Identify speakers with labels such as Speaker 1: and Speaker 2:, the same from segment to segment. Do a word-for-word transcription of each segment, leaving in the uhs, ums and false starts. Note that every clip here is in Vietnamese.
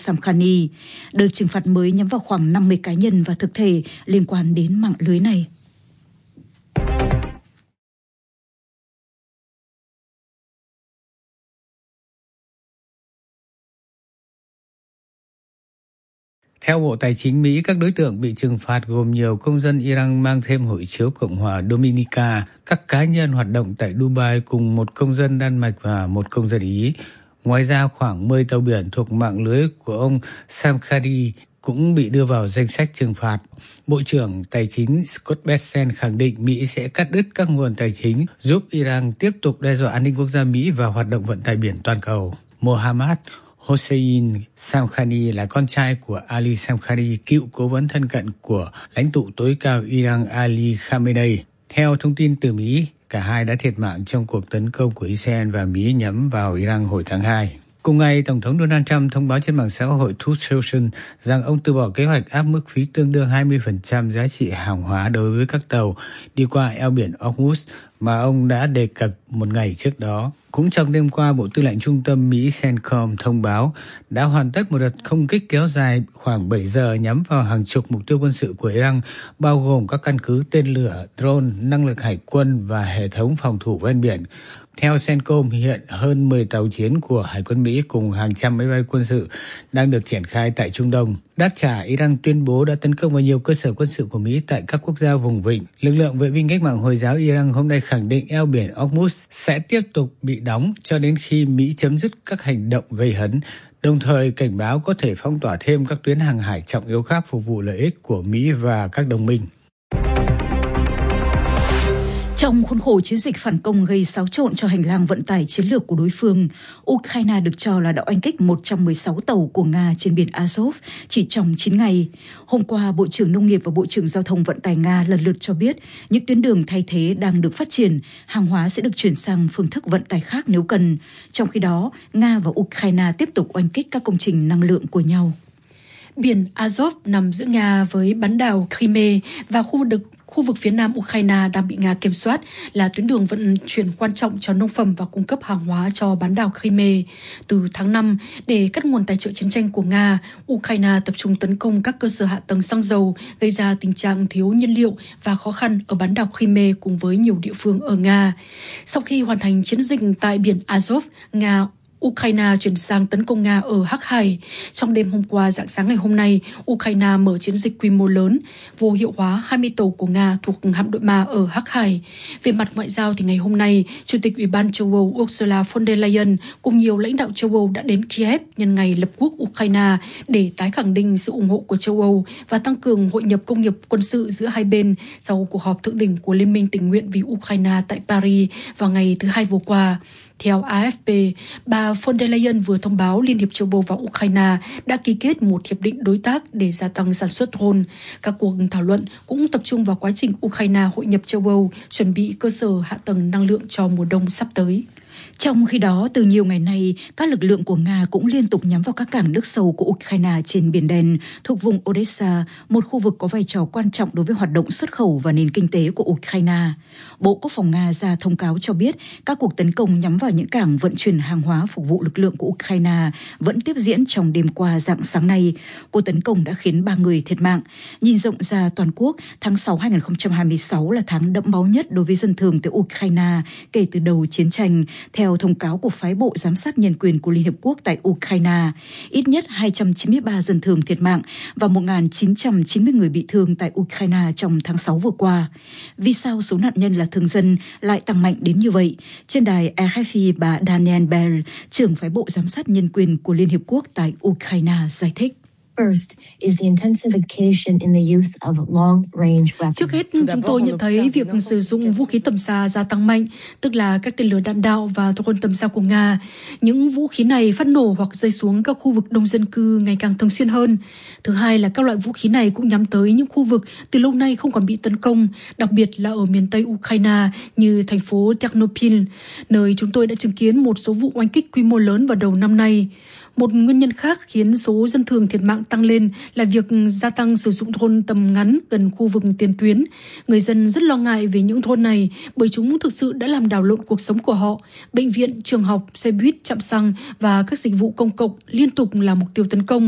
Speaker 1: Samkhani. Đợt trừng phạt mới nhắm vào khoảng năm mươi cá nhân và thực thể liên quan đến mạng lưới này.
Speaker 2: Theo Bộ Tài chính Mỹ, các đối tượng bị trừng phạt gồm nhiều công dân Iran mang thêm hộ chiếu Cộng hòa Dominica, các cá nhân hoạt động tại Dubai cùng một công dân Đan Mạch và một công dân Ý. Ngoài ra, khoảng mười tàu biển thuộc mạng lưới của ông Samkhani cũng bị đưa vào danh sách trừng phạt. Bộ trưởng Tài chính Scott Bessent khẳng định Mỹ sẽ cắt đứt các nguồn tài chính giúp Iran tiếp tục đe dọa an ninh quốc gia Mỹ và hoạt động vận tải biển toàn cầu. Mohammad Hossein Samkhani là con trai của Ali Samkhani, cựu cố vấn thân cận của lãnh tụ tối cao Iran Ali Khamenei. Theo thông tin từ Mỹ, cả hai đã thiệt mạng trong cuộc tấn công của Israel và Mỹ nhắm vào Iran hồi tháng hai. Cùng ngày, Tổng thống Donald Trump thông báo trên mạng xã hội Truth Social rằng ông từ bỏ kế hoạch áp mức phí tương đương hai mươi phần trăm giá trị hàng hóa đối với các tàu đi qua eo biển Hormuz mà ông đã đề cập một ngày trước đó. Cũng trong đêm qua, Bộ Tư lệnh Trung tâm Mỹ CENTCOM thông báo đã hoàn tất một đợt không kích kéo dài khoảng bảy giờ nhắm vào hàng chục mục tiêu quân sự của Iran, bao gồm các căn cứ tên lửa, drone, năng lực hải quân và hệ thống phòng thủ ven biển. Theo CENTCOM, hiện hơn mười tàu chiến của Hải quân Mỹ cùng hàng trăm máy bay quân sự đang được triển khai tại Trung Đông. Đáp trả, Iran tuyên bố đã tấn công vào nhiều cơ sở quân sự của Mỹ tại các quốc gia vùng vịnh. Lực lượng vệ binh cách mạng Hồi giáo Iran hôm nay khẳng định eo biển Hormuz sẽ tiếp tục bị đóng cho đến khi Mỹ chấm dứt các hành động gây hấn, đồng thời cảnh báo có thể phong tỏa thêm các tuyến hàng hải trọng yếu khác phục vụ lợi ích của Mỹ và các đồng minh.
Speaker 1: Trong khuôn khổ chiến dịch phản công gây xáo trộn cho hành lang vận tải chiến lược của đối phương, Ukraine được cho là đã oanh kích một trăm mười sáu tàu của Nga trên biển Azov chỉ trong chín ngày. Hôm qua, Bộ trưởng Nông nghiệp và Bộ trưởng Giao thông Vận tải Nga lần lượt cho biết những tuyến đường thay thế đang được phát triển, hàng hóa sẽ được chuyển sang phương thức vận tải khác nếu cần. Trong khi đó, Nga và Ukraine tiếp tục oanh kích các công trình năng lượng của nhau.
Speaker 3: Biển Azov nằm giữa Nga với bán đảo Crimea và khu vực Khu vực phía nam Ukraine đang bị Nga kiểm soát, là tuyến đường vận chuyển quan trọng cho nông phẩm và cung cấp hàng hóa cho bán đảo Crimea. Từ tháng năm, để cắt nguồn tài trợ chiến tranh của Nga, Ukraine tập trung tấn công các cơ sở hạ tầng xăng dầu, gây ra tình trạng thiếu nhiên liệu và khó khăn ở bán đảo Crimea cùng với nhiều địa phương ở Nga. Sau khi hoàn thành chiến dịch tại biển Azov, Nga Ukraine chuyển sang tấn công Nga ở Hắc Hải. Trong đêm hôm qua, rạng sáng ngày hôm nay, Ukraine mở chiến dịch quy mô lớn, vô hiệu hóa hai mươi tàu của Nga thuộc hạm đội Ma ở Hắc Hải. Về mặt ngoại giao thì ngày hôm nay, Chủ tịch Ủy ban châu Âu Ursula von der Leyen cùng nhiều lãnh đạo châu Âu đã đến Kiev nhân ngày lập quốc Ukraine để tái khẳng định sự ủng hộ của châu Âu và tăng cường hội nhập công nghiệp quân sự giữa hai bên sau cuộc họp thượng đỉnh của Liên minh tình nguyện vì Ukraine tại Paris vào ngày thứ Hai vừa qua. Theo a ép pê, bà von der Leyen vừa thông báo Liên hiệp châu Âu và Ukraine đã ký kết một hiệp định đối tác để gia tăng sản xuất drone. Các cuộc thảo luận cũng tập trung vào quá trình Ukraine hội nhập châu Âu, chuẩn bị cơ sở hạ tầng năng lượng cho mùa đông sắp tới.
Speaker 1: Trong khi đó, từ nhiều ngày nay, các lực lượng của Nga cũng liên tục nhắm vào các cảng nước sâu của Ukraine trên Biển Đen, thuộc vùng Odessa, một khu vực có vai trò quan trọng đối với hoạt động xuất khẩu và nền kinh tế của Ukraine. Bộ Quốc phòng Nga ra thông cáo cho biết các cuộc tấn công nhắm vào những cảng vận chuyển hàng hóa phục vụ lực lượng của Ukraine vẫn tiếp diễn trong đêm qua rạng sáng nay. Cuộc tấn công đã khiến ba người thiệt mạng. Nhìn rộng ra toàn quốc, tháng sáu hai nghìn không trăm hai mươi sáu là tháng đẫm máu nhất đối với dân thường tại Ukraine kể từ đầu chiến tranh. Theo thông cáo của phái bộ giám sát nhân quyền của Liên Hiệp Quốc tại Ukraine, ít nhất hai trăm chín mươi ba dân thường thiệt mạng và một nghìn chín trăm chín mươi người bị thương tại Ukraine trong tháng sáu vừa qua. Vì sao số nạn nhân là thường dân lại tăng mạnh đến như vậy? Trên đài rờ ép i, bà Daniel Bell, trưởng phái bộ giám sát nhân quyền của Liên Hiệp Quốc tại Ukraine, giải thích.
Speaker 3: Trước hết, chúng tôi nhận thấy việc sử dụng vũ khí tầm xa gia tăng mạnh, tức là các tên lửa đạn đạo và drone tầm xa của Nga. Những vũ khí này phát nổ hoặc rơi xuống các khu vực đông dân cư ngày càng thường xuyên hơn. Thứ hai là các loại vũ khí này cũng nhắm tới những khu vực từ lâu nay không còn bị tấn công, đặc biệt là ở miền Tây Ukraine như thành phố Ternopil, nơi chúng tôi đã chứng kiến một số vụ oanh kích quy mô lớn vào đầu năm nay. Một nguyên nhân khác khiến số dân thường thiệt mạng tăng lên là việc gia tăng sử dụng drone tầm ngắn gần khu vực tiền tuyến. Người dân rất lo ngại về những drone này bởi chúng thực sự đã làm đảo lộn cuộc sống của họ. Bệnh viện, trường học, xe buýt, trạm xăng và các dịch vụ công cộng liên tục là mục tiêu tấn công.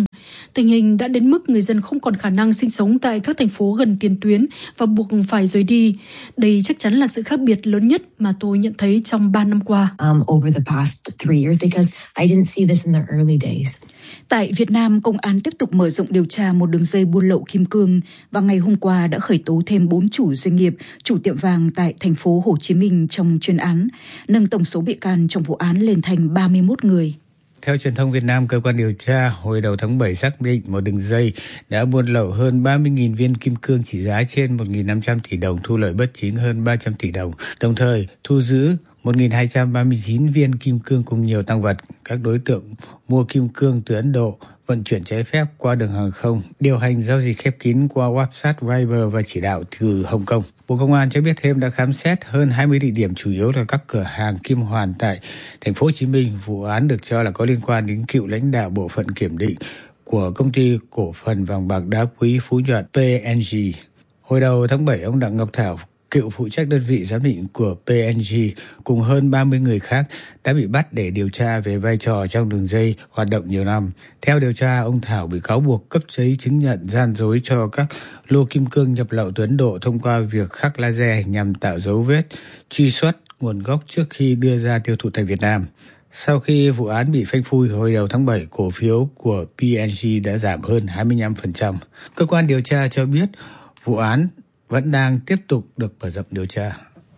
Speaker 3: Tình hình đã đến mức người dân không còn khả năng sinh sống tại các thành phố gần tiền tuyến và buộc phải rời đi. Đây chắc chắn là sự khác biệt lớn nhất mà tôi nhận thấy trong ba năm qua.
Speaker 4: Um, over the past three years, because I didn't see this in the early days.
Speaker 1: Tại Việt Nam, công an tiếp tục mở rộng điều tra một đường dây buôn lậu kim cương và ngày hôm qua đã khởi tố thêm bốn chủ doanh nghiệp, chủ tiệm vàng tại thành phố Hồ Chí Minh trong chuyên án, nâng tổng số bị can trong vụ án lên thành ba mươi mốt người.
Speaker 2: Theo truyền thông Việt Nam, cơ quan điều tra hồi đầu tháng bảy xác định một đường dây đã buôn lậu hơn ba mươi nghìn viên kim cương trị giá trên một nghìn năm trăm tỷ đồng, thu lợi bất chính hơn ba trăm tỷ đồng, đồng thời thu giữ một nghìn hai trăm ba mươi chín viên kim cương cùng nhiều tang vật. Các đối tượng mua kim cương từ Ấn Độ, vận chuyển trái phép qua đường hàng không, điều hành giao dịch khép kín qua WhatsApp, Viber và chỉ đạo từ Hồng Kông. Bộ Công an cho biết thêm đã khám xét hơn hai mươi địa điểm, chủ yếu là các cửa hàng kim hoàn tại thành phố Hồ Chí Minh. Vụ án được cho là có liên quan đến cựu lãnh đạo bộ phận kiểm định của công ty cổ phần vàng bạc đá quý Phú Nhuận pê en giê. Hồi đầu tháng bảy, ông Đặng Ngọc Thảo, cựu phụ trách đơn vị giám định của pê en giê cùng hơn ba mươi người khác đã bị bắt để điều tra về vai trò trong đường dây hoạt động nhiều năm. Theo điều tra, ông Thảo bị cáo buộc cấp giấy chứng nhận gian dối cho các lô kim cương nhập lậu từ Ấn Độ thông qua việc khắc laser nhằm tạo dấu vết truy xuất nguồn gốc trước khi đưa ra tiêu thụ tại Việt Nam. Sau khi vụ án bị phanh phui hồi đầu tháng bảy, cổ phiếu của pê en giê đã giảm hơn hai mươi lăm phần trăm. Cơ quan điều tra cho biết vụ án vẫn đang tiếp tục được mở rộng điều tra.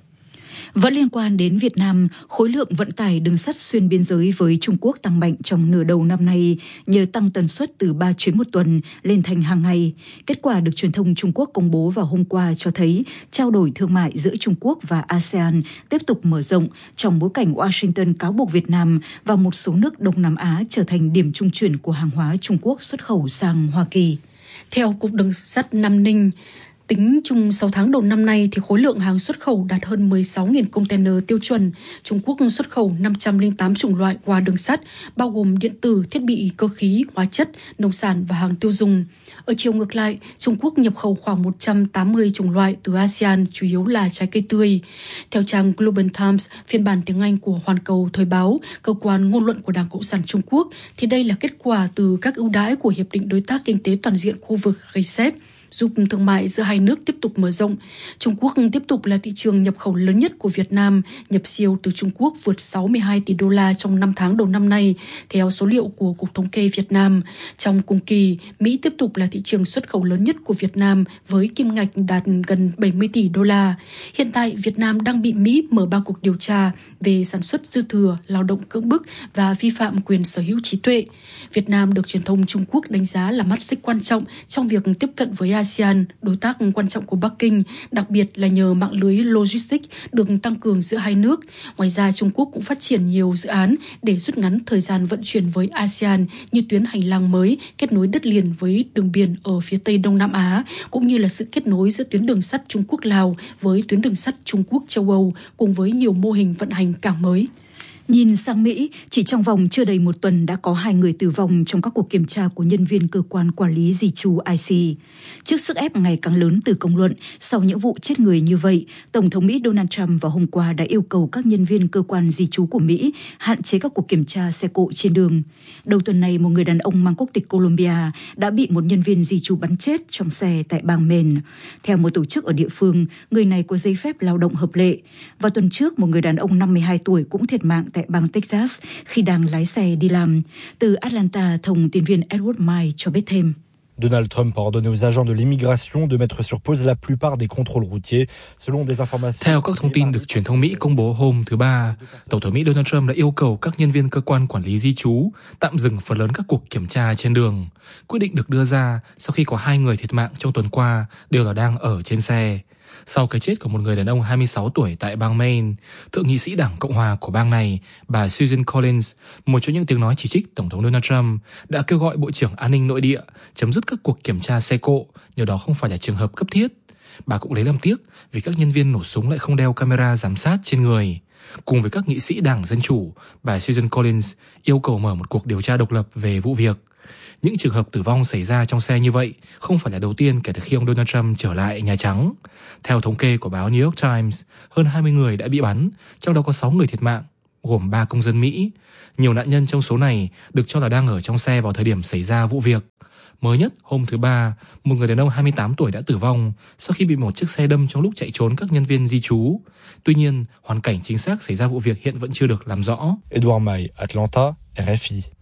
Speaker 1: Vẫn liên quan đến Việt Nam, khối lượng vận tải đường sắt xuyên biên giới với Trung Quốc tăng mạnh trong nửa đầu năm nay nhờ tăng tần suất từ ba chuyến một tuần lên thành hàng ngày. Kết quả được truyền thông Trung Quốc công bố vào hôm qua cho thấy trao đổi thương mại giữa Trung Quốc và a sê an tiếp tục mở rộng trong bối cảnh Washington cáo buộc Việt Nam và một số nước Đông Nam Á trở thành điểm trung chuyển của hàng hóa Trung Quốc xuất khẩu sang Hoa Kỳ.
Speaker 3: Theo Cục Đường sắt Nam Ninh, tính chung sáu tháng đầu năm nay thì khối lượng hàng xuất khẩu đạt hơn mười sáu nghìn container tiêu chuẩn. Trung Quốc xuất khẩu năm trăm lẻ tám chủng loại qua đường sắt, bao gồm điện tử, thiết bị cơ khí, hóa chất, nông sản và hàng tiêu dùng. Ở chiều ngược lại, Trung Quốc nhập khẩu khoảng một trăm tám mươi chủng loại từ a sê an, chủ yếu là trái cây tươi. Theo trang Global Times, phiên bản tiếng Anh của Hoàn Cầu Thời báo, cơ quan ngôn luận của Đảng Cộng sản Trung Quốc, thì đây là kết quả từ các ưu đãi của Hiệp định Đối tác Kinh tế Toàn diện khu vực rờ xê e pê, giúp thương mại giữa hai nước tiếp tục mở rộng. Trung Quốc tiếp tục là thị trường nhập khẩu lớn nhất của Việt Nam, nhập siêu từ Trung Quốc vượt sáu mươi hai tỷ đô la trong năm tháng đầu năm nay, theo số liệu của Cục Thống kê Việt Nam. Trong cùng kỳ, Mỹ tiếp tục là thị trường xuất khẩu lớn nhất của Việt Nam với kim ngạch đạt gần bảy mươi tỷ đô la. Hiện tại, Việt Nam đang bị Mỹ mở ba cuộc điều tra về sản xuất dư thừa, lao động cưỡng bức và vi phạm quyền sở hữu trí tuệ. Việt Nam được truyền thông Trung Quốc đánh giá là mắt xích quan trọng trong việc tiếp cận với a sê an, đối tác quan trọng của Bắc Kinh, đặc biệt là nhờ mạng lưới logistics được tăng cường giữa hai nước. Ngoài ra, Trung Quốc cũng phát triển nhiều dự án để rút ngắn thời gian vận chuyển với a sê an như tuyến hành lang mới kết nối đất liền với đường biển ở phía Tây Đông Nam Á, cũng như là sự kết nối giữa tuyến đường sắt Trung Quốc-Lào với tuyến đường sắt Trung Quốc-châu Âu, cùng với nhiều mô hình vận hành cảng mới.
Speaker 1: Nhìn sang Mỹ, chỉ trong vòng chưa đầy một tuần đã có hai người tử vong trong các cuộc kiểm tra của nhân viên cơ quan quản lý di trú i xê. Trước sức ép ngày càng lớn từ công luận, sau những vụ chết người như vậy, Tổng thống Mỹ Donald Trump vào hôm qua đã yêu cầu các nhân viên cơ quan di trú của Mỹ hạn chế các cuộc kiểm tra xe cộ trên đường. Đầu tuần này, một người đàn ông mang quốc tịch Colombia đã bị một nhân viên di trú bắn chết trong xe tại bang Maine. Theo một tổ chức ở địa phương, người này có giấy phép lao động hợp lệ. Và tuần trước, một người đàn ông năm mươi hai tuổi cũng thiệt mạng tại bang Texas khi đang lái xe đi làm. Từ Atlanta, thông tin viên Edward Mai cho biết thêm.
Speaker 5: Donald Trump a ordonné aux agents de l'immigration de mettre sur pause la plupart des contrôles routiers, selon des informations.
Speaker 6: Theo các thông tin được truyền thông Mỹ công bố hôm thứ Ba, Tổng thống Mỹ Donald Trump đã yêu cầu các nhân viên cơ quan quản lý di trú tạm dừng phần lớn các cuộc kiểm tra trên đường. Quyết định được đưa ra sau khi có hai người thiệt mạng trong tuần qua đều là đang ở trên xe. Sau cái chết của một người đàn ông hai mươi sáu tuổi tại bang Maine, thượng nghị sĩ Đảng Cộng hòa của bang này, bà Susan Collins, một trong những tiếng nói chỉ trích Tổng thống Donald Trump, đã kêu gọi Bộ trưởng An ninh Nội địa chấm dứt các cuộc kiểm tra xe cộ, nhờ đó không phải là trường hợp cấp thiết. Bà cũng lấy làm tiếc vì các nhân viên nổ súng lại không đeo camera giám sát trên người. Cùng với các nghị sĩ Đảng Dân Chủ, bà Susan Collins yêu cầu mở một cuộc điều tra độc lập về vụ việc. Những trường hợp tử vong xảy ra trong xe như vậy không phải là đầu tiên kể từ khi ông Donald Trump trở lại Nhà Trắng. Theo thống kê của báo New York Times, hơn hai mươi người đã bị bắn, trong đó có sáu người thiệt mạng, gồm ba công dân Mỹ. Nhiều nạn nhân trong số này được cho là đang ở trong xe vào thời điểm xảy ra vụ việc. Mới nhất, hôm thứ Ba, một người đàn ông hai mươi tám tuổi đã tử vong sau khi bị một chiếc xe đâm trong lúc chạy trốn các nhân viên di trú. Tuy nhiên, hoàn cảnh chính xác xảy ra vụ việc hiện vẫn chưa được làm rõ.
Speaker 5: Edouard May, Atlanta, R F I.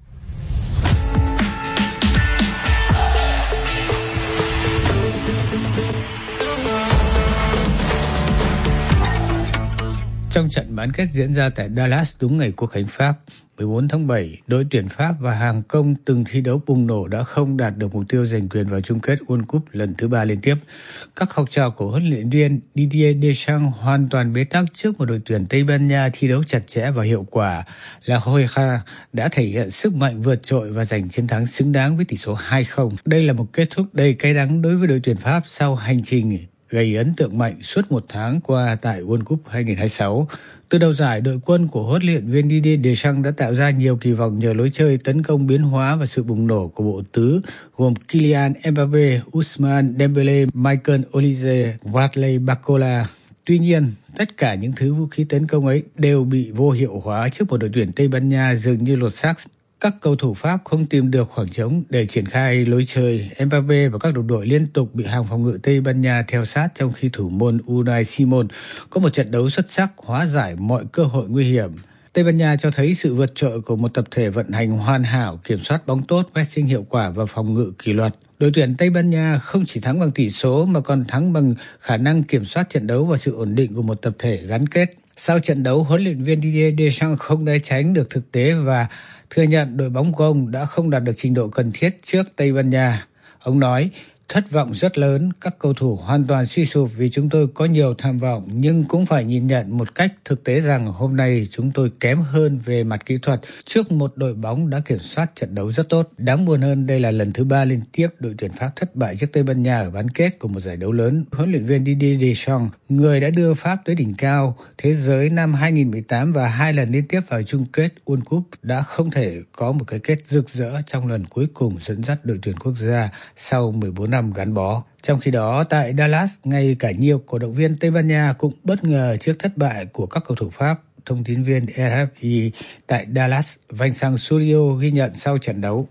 Speaker 2: Trong trận bán kết diễn ra tại Dallas đúng ngày Quốc khánh Pháp mười bốn tháng bảy, đội tuyển Pháp và hàng công từng thi đấu bùng nổ đã không đạt được mục tiêu giành quyền vào chung kết World Cup lần thứ ba liên tiếp. Các học trò của huấn luyện viên Didier Deschamps hoàn toàn bế tắc trước một đội tuyển Tây Ban Nha thi đấu chặt chẽ và hiệu quả. La Roja đã thể hiện sức mạnh vượt trội và giành chiến thắng xứng đáng với tỷ số hai không. Đây là một kết thúc đầy cay đắng đối với đội tuyển Pháp sau hành trình gây ấn tượng mạnh suốt một tháng qua tại World Cup hai không hai sáu. Từ đầu giải, đội quân của huấn luyện viên Didier Deschamps đã tạo ra nhiều kỳ vọng nhờ lối chơi tấn công biến hóa và sự bùng nổ của bộ tứ gồm Kylian Mbappé, Ousmane Dembélé, Michael Olise, Bradley Barcola. Tuy nhiên, tất cả những thứ vũ khí tấn công ấy đều bị vô hiệu hóa trước một đội tuyển Tây Ban Nha dường như lột xác. Các cầu thủ Pháp không tìm được khoảng trống để triển khai lối chơi. Mbappé và các đồng đội liên tục bị hàng phòng ngự Tây Ban Nha theo sát, trong khi thủ môn Unai Simon có một trận đấu xuất sắc hóa giải mọi cơ hội nguy hiểm. Tây Ban Nha cho thấy sự vượt trội của một tập thể vận hành hoàn hảo, kiểm soát bóng tốt, pressing hiệu quả và phòng ngự kỷ luật. Đội tuyển Tây Ban Nha không chỉ thắng bằng tỷ số mà còn thắng bằng khả năng kiểm soát trận đấu và sự ổn định của một tập thể gắn kết. Sau trận đấu, huấn luyện viên Didier Deschamps không né tránh được thực tế và thừa nhận đội bóng của ông đã không đạt được trình độ cần thiết trước Tây Ban Nha. Ông nói, thất vọng rất lớn, các cầu thủ hoàn toàn suy sụp vì chúng tôi có nhiều tham vọng, nhưng cũng phải nhìn nhận một cách thực tế rằng hôm nay chúng tôi kém hơn về mặt kỹ thuật trước một đội bóng đã kiểm soát trận đấu rất tốt. Đáng buồn hơn, đây là lần thứ ba liên tiếp đội tuyển Pháp thất bại trước Tây Ban Nha ở bán kết của một giải đấu lớn. Huấn luyện viên Didier Deschamps, người đã đưa Pháp tới đỉnh cao thế giới năm hai không một tám và hai lần liên tiếp vào chung kết World Cup, đã không thể có một cái kết rực rỡ trong lần cuối cùng dẫn dắt đội tuyển quốc gia sau mười bốn năm gắn bó. Trong khi đó, tại Dallas, ngay cả nhiều cổ động viên Tây Ban Nha cũng bất ngờ trước thất bại của các cầu thủ Pháp. Thông tin viên R F I tại Dallas, Vincent Sourio ghi nhận sau trận đấu.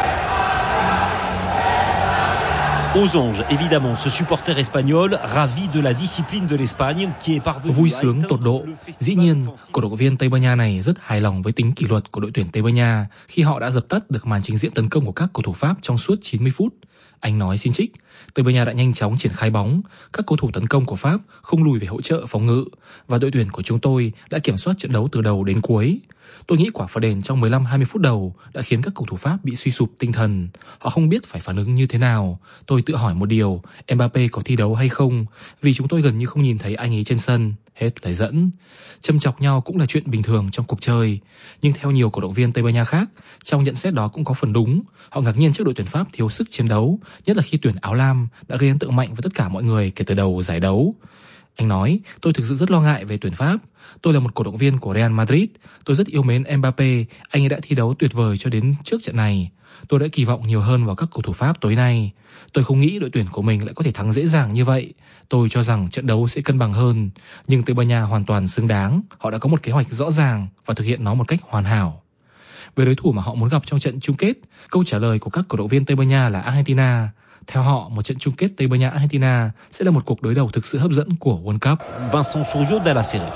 Speaker 7: Aux anges, évidemment, ce supporter espagnol ravi de la discipline de l'Espagne qui est parvenu.
Speaker 6: Vui sướng tột độ. Dĩ nhiên, cổ động viên Tây Ban Nha này rất hài lòng với tính kỷ luật của đội tuyển Tây Ban Nha khi họ đã dập tắt được màn trình diễn tấn công của các cầu thủ Pháp trong suốt chín mươi phút. Anh nói xin trích, Tây Ban Nha đã nhanh chóng triển khai bóng, các cầu thủ tấn công của Pháp không lùi về hỗ trợ phòng ngự và đội tuyển của chúng tôi đã kiểm soát trận đấu từ đầu đến cuối. Tôi nghĩ quả phạt đền trong mười lăm hai mươi phút đầu đã khiến các cầu thủ Pháp bị suy sụp tinh thần. Họ không biết phải phản ứng như thế nào. Tôi tự hỏi một điều, Mbappé có thi đấu hay không? Vì chúng tôi gần như không nhìn thấy anh ấy trên sân. Hết lời dẫn. Châm chọc nhau cũng là chuyện bình thường trong cuộc chơi. Nhưng theo nhiều cổ động viên Tây Ban Nha khác, trong nhận xét đó cũng có phần đúng. Họ ngạc nhiên trước đội tuyển Pháp thiếu sức chiến đấu, nhất là khi tuyển áo lam đã gây ấn tượng mạnh với tất cả mọi người kể từ đầu giải đấu. Anh nói, tôi thực sự rất lo ngại về tuyển Pháp. Tôi là một cổ động viên của Real Madrid. Tôi rất yêu mến Mbappé. Anh ấy đã thi đấu tuyệt vời cho đến trước trận này. Tôi đã kỳ vọng nhiều hơn vào các cầu thủ Pháp tối nay. Tôi không nghĩ đội tuyển của mình lại có thể thắng dễ dàng như vậy. Tôi cho rằng trận đấu sẽ cân bằng hơn. Nhưng Tây Ban Nha hoàn toàn xứng đáng. Họ đã có một kế hoạch rõ ràng và thực hiện nó một cách hoàn hảo. Về đối thủ mà họ muốn gặp trong trận chung kết, câu trả lời của các cổ động viên Tây Ban Nha là Argentina. Theo họ, một trận chung kết Tây Ban Nha-Argentina sẽ là một cuộc đối đầu thực sự hấp dẫn của World Cup.
Speaker 7: Vincent Sourio de la série.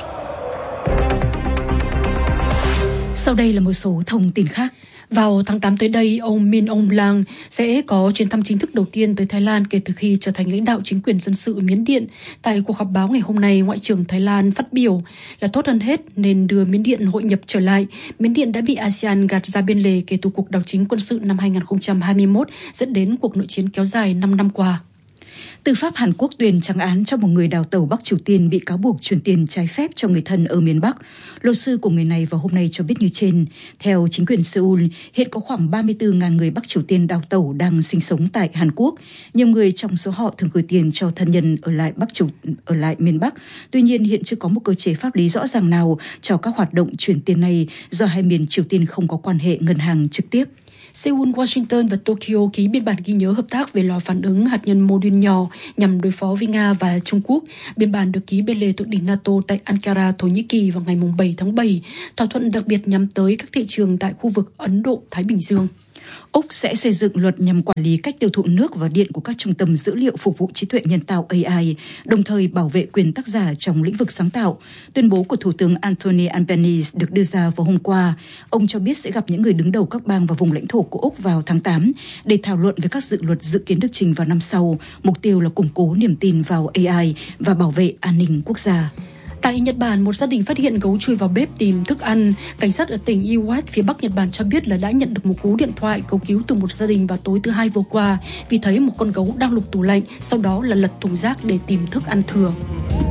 Speaker 1: Sau đây là một số thông tin khác.
Speaker 3: Vào tháng tám tới đây, ông Min Aung Hlaing sẽ có chuyến thăm chính thức đầu tiên tới Thái Lan kể từ khi trở thành lãnh đạo chính quyền dân sự Miến Điện. Tại cuộc họp báo ngày hôm nay, Ngoại trưởng Thái Lan phát biểu là tốt hơn hết nên đưa Miến Điện hội nhập trở lại. Miến Điện đã bị a sê an gạt ra bên lề kể từ cuộc đảo chính quân sự năm hai không hai mốt dẫn đến cuộc nội chiến kéo dài năm năm qua.
Speaker 1: Tư pháp Hàn Quốc tuyên trắng án cho một người đào tẩu Bắc Triều Tiên bị cáo buộc chuyển tiền trái phép cho người thân ở miền Bắc. Luật sư của người này vào hôm nay cho biết như trên. Theo chính quyền Seoul, hiện có khoảng ba mươi tư nghìn người Bắc Triều Tiên đào tẩu đang sinh sống tại Hàn Quốc. Nhiều người trong số họ thường gửi tiền cho thân nhân ở lại Bắc Triều ở lại miền Bắc. Tuy nhiên, hiện chưa có một cơ chế pháp lý rõ ràng nào cho các hoạt động chuyển tiền này do hai miền Triều Tiên không có quan hệ ngân hàng trực tiếp.
Speaker 3: Seoul, Washington và Tokyo ký biên bản ghi nhớ hợp tác về lò phản ứng hạt nhân mô đun nhỏ nhằm đối phó với Nga và Trung Quốc. Biên bản được ký bên lề thượng đỉnh NATO tại Ankara, Thổ Nhĩ Kỳ vào ngày bảy tháng bảy. Thỏa thuận đặc biệt nhắm tới các thị trường tại khu vực Ấn Độ-Thái Bình Dương.
Speaker 1: Úc sẽ xây dựng luật nhằm quản lý cách tiêu thụ nước và điện của các trung tâm dữ liệu phục vụ trí tuệ nhân tạo A I, đồng thời bảo vệ quyền tác giả trong lĩnh vực sáng tạo. Tuyên bố của Thủ tướng Anthony Albanese được đưa ra vào hôm qua. Ông cho biết sẽ gặp những người đứng đầu các bang và vùng lãnh thổ của Úc vào tháng tám để thảo luận về các dự luật dự kiến được trình vào năm sau. Mục tiêu là củng cố niềm tin vào A I và bảo vệ an ninh quốc gia.
Speaker 3: Tại Nhật Bản, một gia đình phát hiện gấu chui vào bếp tìm thức ăn. Cảnh sát ở tỉnh Iwate, phía Bắc Nhật Bản cho biết là đã nhận được một cú điện thoại cầu cứu từ một gia đình vào tối thứ Hai vừa qua vì thấy một con gấu đang lục tủ lạnh, sau đó là lật thùng rác để tìm thức ăn thừa.